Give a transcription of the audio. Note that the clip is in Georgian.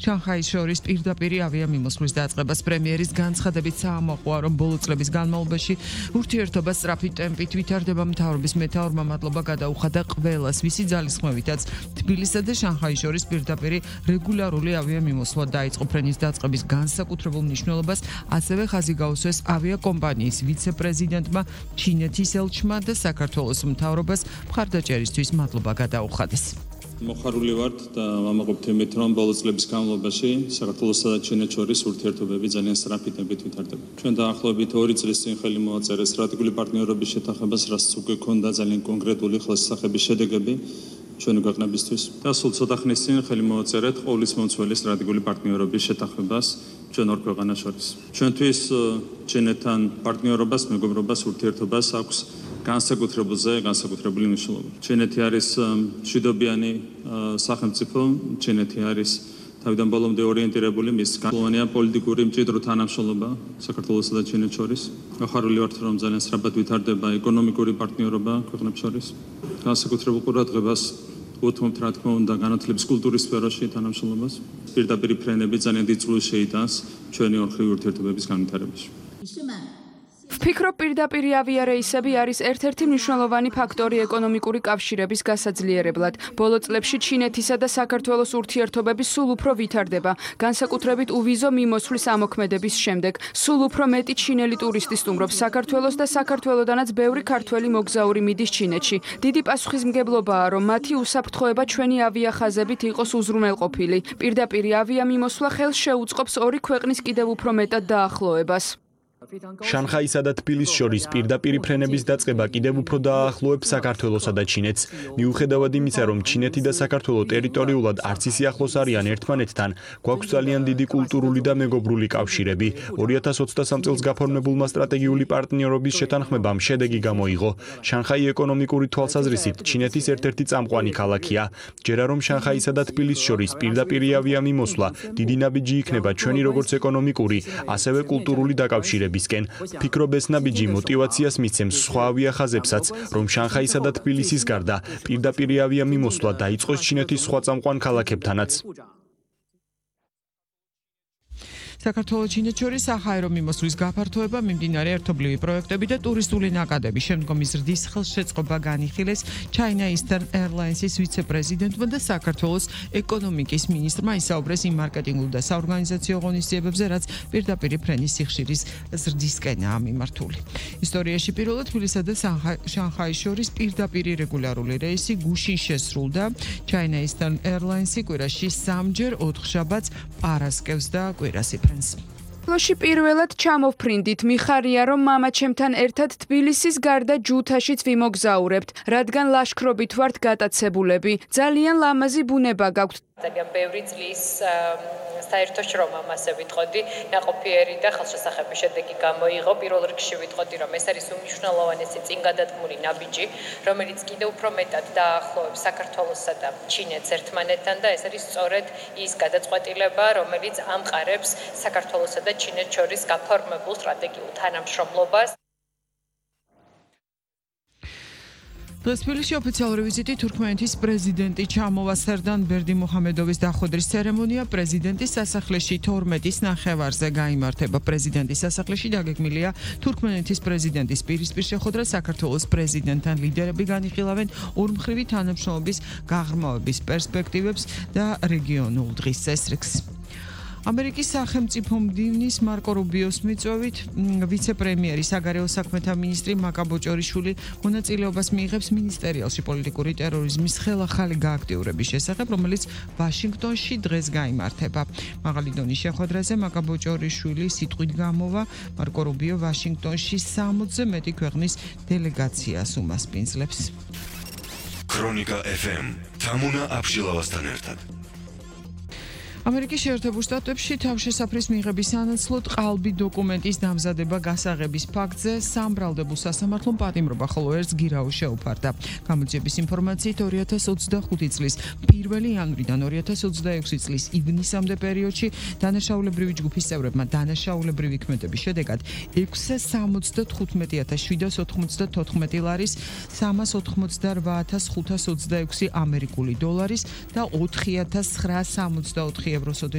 შანხაის შორის პირდაპირი ავიამიმოსვლის დაწყებას. პრემიერის განცხადებით საამოყოა, რომ ბოლო წლების განმავლობაში ურთიერთობა სწრაფი ტემპით ვითარდება. მთავრობის მეთაურმა მადლობა გადაუხადა ყველას, ვისი ძალისხმევითაც თბილისსა და შანხაის შორის პირდაპირი რეგულარული ავიამიმოსვლა დაიწყო. ფრენის დაწყების განსაკუთრებულ მნიშვნელობას ასევე ხაზი გაუსვეს ავიაკომპანიის ვიცე-პრეზიდენტმა, ჩინეთის ელჩმა და საქართველოს მთავრობას მხარდაჭერისთვის მადლობა გადაუხადეს. მოხარული ვართ და ვამაყობთ იმით, რომ ბოლო წლების განმავლობაში საქართველოსა და ჩინეთს შორის ურთიერთობები ძალიან სწრაფი ტემპით ვითარდება. ჩვენ დაახლოებით 2 წლის წინ ხელი მოაწერეს სტრატეგიული პარტნიორობის შეთანხმებას, რაც უკვე ჰქონდა ძალიან კონკრეტული ხელშესახების შედეგები ჩვენი ქვეყნებისთვის. და სულ ცოტა ხნის წინ ხელი მოაწერეთ ყოვლისმომცველი სტრატეგიული პარტნიორობის შეთანხმებას ჩვენ ორ ქვეყანას შორის. ჩვენთვის ჩინეთთან პარტნიორობას, მეგობრობას, ურთიერთობას აქვს განსაკუთრებული მნიშვნელობა. ჩინეთი არის მშვიდობიანი სახელმწიფო, ჩინეთი არის თავიდან ბოლომდე ორიენტირებული მის განსხვავებაა პოლიტიკური მჭიდრო თანამშრომლობა საქართველოსა და ჩინეთს შორის. მოხარული ვართ, რომ ძალიან სწრაფად ვითარდება ეკონომიკური პარტნიორობა ქვეყნებს შორის. განსაკუთრებულ ყურადღებას უთმობთ, რა თქმა უნდა, განათლების კულტურის სფეროში თანამშრომლობას. პირდაპირი ფრენები ძალიან დიდ წვლილს შეიტანს ჩვენი ორხრივი ურთიერთობების განვითარებაში. ვფიქრობ, პირდაპირი ავიარეისები არის ერთ-ერთი მნიშვნელოვანი ფაქტორი ეკონომიკური კავშირების გასაძლიერებლად. ბოლო წლებში ჩინეთისა და საქართველოს ურთიერთობები სულ უფრო ვითარდება, განსაკუთრებით უვიზო მიმოსვლის ამოქმედების შემდეგ. სულ უფრო მეტი ჩინელი ტურისტი სტუმრობს საქართველოს და საქართველოდანაც ბევრი ქართველი მოგზაური მიდის ჩინეთში. დიდი პასუხისმგებლობაა, რომ მათი უსაფრთხოება ჩვენი ავიახაზებით იყოს უზრუნველყოფილი. პირდაპირი ავიამიმოსვლა ხელს შეუწყობს ორი ქვეყნის კიდევ უფრო მეტად დაახლოებას. შანხაისა და თბილისის შორის პირდაპირი ფრენების დაწყება კიდევ უფრო დაახლოებს საქართველოსა და ჩინეთს. მიუხედავად იმისა, რომ ჩინეთი და საქართველო ტერიტორიულად არც ისე ახლოს არიან ერთმანეთთან, გვაქვს ძალიან დიდი კულტურული და მეგობრული კავშირები. 2023 წელს გაფორმებულმა სტრატეგიული პარტნიორობის შეთანხმებამ შედეგი გამოიღო. შანხაი ეკონომიკური თვალსაზრისით ჩინეთის ერთ-ერთი წამყვანი ქალაქია. ჯერა რომ შანხაისა და თბილისის შორის პირდაპირი ავიამიმოსვლა დიდი ნაბიჯი იქნება ჩვენი როგორც ეკონომიკური, ასევე კულტურული დაკავშირების. ფიქრობ, ეს ნაბიჯი მოტივაციას მისცემს სხვა ავიახაზებსაც, რომ შანხაისა და თბილისის გარდა პირდაპირი ავიამიმოსვლა დაიწყოს ჩინეთის სხვა წამყვან ქალაქებთანაც. საქართველოს-ჩინეთს შორის საჰაერო მიმოსვლის გაფართოება, მიმდინარე ერთობლივი პროექტები და ტურისტული ნაკადები. შემდგომი ზრდის ხელშეწყობა განიხილეს China Eastern Airlines-ის ვიცე-პრეზიდენტმა და საქართველოს ეკონომიკის მინისტრმა. ისაუბრეს იმ მარკეტინგულ და საორგანიზაციო ღონისძიებებზე, რაც პირდაპირი ფრენის სიხშირის ზრდისკენაა მიმართული. ისტორიაში პირველად თბილისსა და შანხაის შორის პირდაპირი რეგულარული რეისი გუშინ შესრულდა. China Eastern Airlines-ი კვირაში 3-ჯერ 4 შაბათს პარასკევს და კვირას ლოში პირველად ჩამოვფრინდით. მიხარია, რომ მამაჩემთან ერთად თბილისის გარდა ჯუთაშიც ვიმოგზაურებთ, რადგან ლაშქრობით ვართ გატაცებულები. ძალიან ლამაზი ბუნება გაქვთ. ძალიან ბევრი წლის საერთო შრომა მასე ვიტყოდი, ნაყოფიერი და ხელშესახების შედეგი გამოიღო. პირველ რიგში ვიტყოდი, რომ ეს არის უმნიშვნელოვანესი წინ გადადგმული ნაბიჯი, რომელიც კიდევ უფრო მეტად დაახლოებს საქართველოსა და ჩინეთს ერთმანეთთან და ეს არის სწორედ ის გადაწყვეტილება, რომელიც ამყარებს საქართველოსა და ჩინეთს შორის გაფორმებულ სტრატეგიულ თანამშრომლობას. დღეს თბილისში ოფიციალური ვიზიტი თურქმენეთის პრეზიდენტი ჩამოვა. სერდან ბერდიმუჰამედოვის დახვედრის ცერემონია პრეზიდენტის სასახლეში 12-ის ნახევარზე გაიმართება. პრეზიდენტის სასახლეში დაგეგმილია თურქმენეთის პრეზიდენტის პირისპირ შეხვედრა. საქართველოს პრეზიდენტთან ლიდერები განიხილავენ ორმხრივი თანამშრომლობის გაღრმავების პერსპექტივებს და რეგიონულ დღის წესრიგს. ამერიკის სახელმწიფო მდივნის მარკო რუბიოს მიწვევით ვიცე-პრემიერი საგარეო საქმეთა მინისტრი მაკა ბოჭორიშვილი მონაწილეობას მიიღებს მინისტერიალში პოლიტიკური ტერორიზმის ხელახალი გააქტიურების შესახებ, რომელიც ვაშინგტონში დღეს გაიმართება. მაღალი დონის შეხვედრაზე მაკა ბოჭორიშვილი სიტყვით გამოვა. მარკო რუბიო ვაშინგტონში 60-ზე მეტი ქვეყნის დელეგაციას უმასპინძლებს. ქრონიკა FM თამუნა აბშილავასთან ერთად. ამერიკის შეერთებულ შტატებში თავშესაფრის მიღების სანაცვლოდ ყალბი დოკუმენტის დამზადება გასაღების ფაქტზე სამბრალდებულ სასამართლომ პატიმრობა, ხოლო ერთს გირაო შეუფარდა. გამოძიების ინფორმაციით 2025 წლის 1 იანვრიდან 2026 წლის ივნისამდე პერიოდში დანაშაულებრივი ჯგუფის წევრებმა დანაშაულებრივი ქმედების შედეგად 675,794 ლარის, 388,526 ამერიკული დოლარის და 4,964 ევროს